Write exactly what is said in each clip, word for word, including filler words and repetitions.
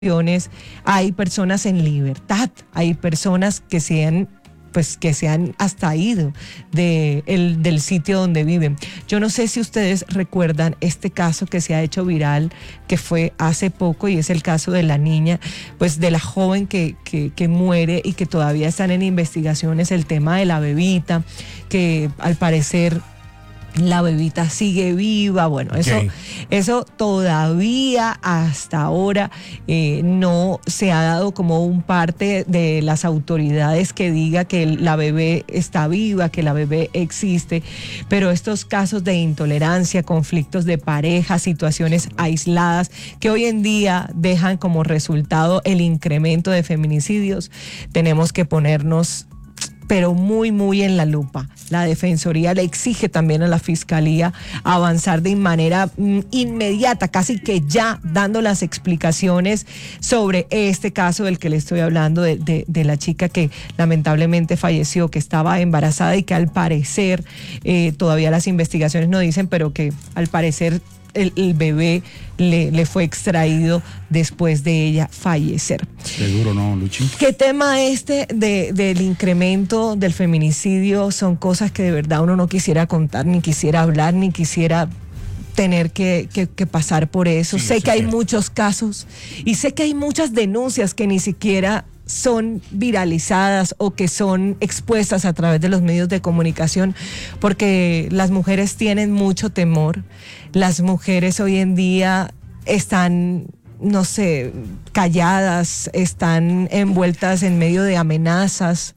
hay personas en libertad, hay personas que se han pues que se han hasta ido de el, del sitio donde viven. Yo no sé si ustedes recuerdan este caso que se ha hecho viral, que fue hace poco, y es el caso de la niña, pues de la joven que, que, que muere y que todavía están en investigaciones, el tema de la bebita, que al parecer la bebita sigue viva. Bueno, eso, okay. eso todavía hasta ahora eh, no se ha dado como un parte de las autoridades que diga que la bebé está viva, que la bebé existe, pero estos casos de intolerancia, conflictos de pareja, situaciones aisladas que hoy en día dejan como resultado el incremento de feminicidios, tenemos que ponernos pero muy, muy en la lupa. La Defensoría le exige también a la Fiscalía avanzar de manera mm, inmediata, casi que ya, dando las explicaciones sobre este caso del que le estoy hablando, de, de, de la chica que lamentablemente falleció, que estaba embarazada y que al parecer, eh, todavía las investigaciones no dicen, pero que al parecer El, el bebé le, le fue extraído después de ella fallecer. Seguro no, Luchi. ¿Qué tema este de, del incremento del feminicidio? Son cosas que de verdad uno no quisiera contar, ni quisiera hablar, ni quisiera tener que, que, que pasar por eso. Sí, sé eso que hay cierto. muchos casos y sé que hay muchas denuncias que ni siquiera son viralizadas o que son expuestas a través de los medios de comunicación, porque las mujeres tienen mucho temor. Las mujeres hoy en día están, no sé, calladas, están envueltas en medio de amenazas.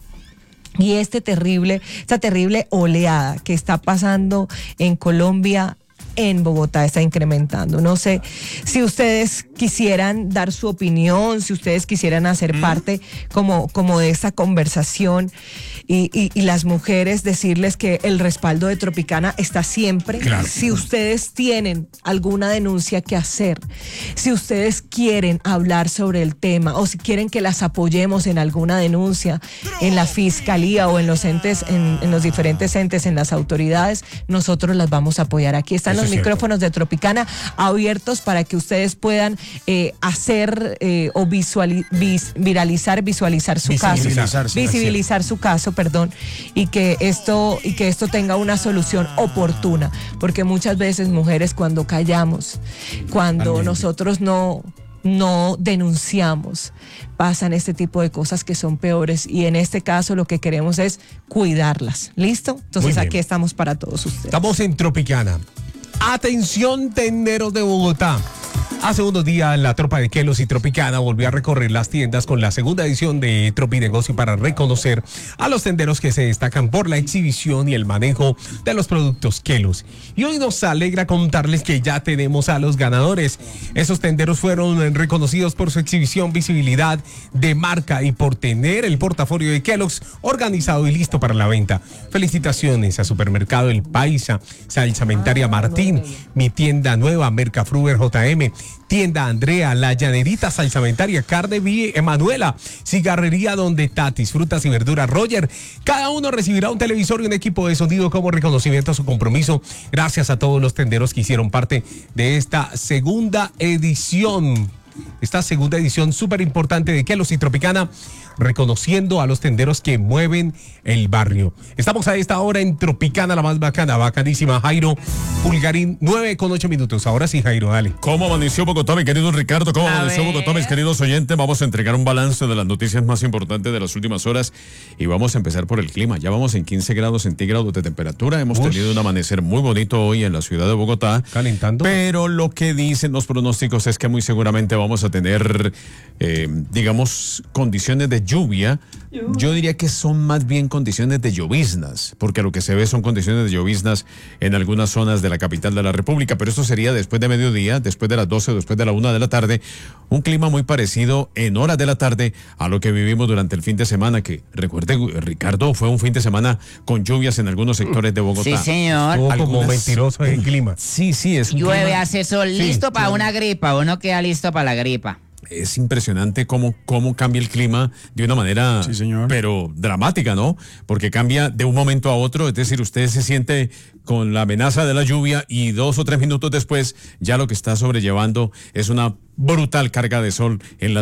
Y este terrible, esta terrible oleada que está pasando en Colombia, en Bogotá, está incrementando. No sé si ustedes quisieran dar su opinión, si ustedes quisieran hacer mm. parte como, como de esta conversación y, y, y las mujeres decirles que el respaldo de Tropicana está siempre. Claro. Si ustedes tienen alguna denuncia que hacer, si ustedes quieren hablar sobre el tema o si quieren que las apoyemos en alguna denuncia en la Fiscalía o en los entes, en, en los diferentes entes, en las autoridades, nosotros las vamos a apoyar. Aquí están los micrófonos de Tropicana abiertos para que ustedes puedan eh, hacer eh, o visuali- vis- viralizar, visualizar su visibilizar, caso, visibilizar su caso, perdón, y que esto y que esto tenga una solución oportuna, porque muchas veces mujeres cuando callamos, cuando Totalmente. nosotros no no denunciamos, pasan este tipo de cosas que son peores, y en este caso lo que queremos es cuidarlas. ¿Listo? Entonces aquí estamos para todos ustedes. Estamos en Tropicana. Atención, tenderos de Bogotá. Hace unos días la tropa de Kelos y Tropicana volvió a recorrer las tiendas con la segunda edición de Tropinegocio para reconocer a los tenderos que se destacan por la exhibición y el manejo de los productos Kelos. Y hoy nos alegra contarles que ya tenemos a los ganadores. Esos tenderos fueron reconocidos por su exhibición, visibilidad de marca y por tener el portafolio de Kellogg's organizado y listo para la venta. Felicitaciones a Supermercado El Paisa, Salsamentaria Martín, Mi Tienda Nueva, Mercafruber J M, Tienda Andrea, La Llanerita, Salsamentaria, Carne Vie, Emanuela, Cigarrería Donde Tatis, Frutas y Verduras Roger. Cada uno recibirá un televisor y un equipo de sonido como reconocimiento a su compromiso. Gracias a todos los tenderos que hicieron parte de esta segunda edición. Esta segunda edición súper importante de Kelos y Tropicana, reconociendo a los tenderos que mueven el barrio. Estamos a esta hora en Tropicana, la más bacana, bacanísima. Jairo Pulgarín, nueve con ocho minutos. Ahora sí, Jairo, dale. ¿Cómo amaneció Bogotá, mi querido Ricardo? ¿Cómo a amaneció ver. Bogotá, mis queridos oyentes? Vamos a entregar un balance de las noticias más importantes de las últimas horas y vamos a empezar por el clima. Ya vamos en quince grados centígrados de temperatura. Hemos Uf. tenido un amanecer muy bonito hoy en la ciudad de Bogotá. Calentando. Pero lo que dicen los pronósticos es que muy seguramente vamos a tener, eh, digamos, condiciones de lluvia. Yo diría que son más bien condiciones de lloviznas, porque lo que se ve son condiciones de lloviznas en algunas zonas de la capital de la República, pero esto sería después de mediodía, después de las doce, después de la una de la tarde, un clima muy parecido en horas de la tarde a lo que vivimos durante el fin de semana, que recuerde, Ricardo, fue un fin de semana con lluvias en algunos sectores de Bogotá. Sí, señor. Estuvo Algunas... como mentiroso el clima. Sí, sí, es un Llueve, clima... hace sol, sí, listo para claro. una gripa, uno queda listo para la gripa. Es impresionante cómo, cómo cambia el clima de una manera, sí, señor, pero dramática, ¿no? Porque cambia de un momento a otro, es decir, usted se siente con la amenaza de la lluvia y dos o tres minutos después ya lo que está sobrellevando es una brutal carga de sol en las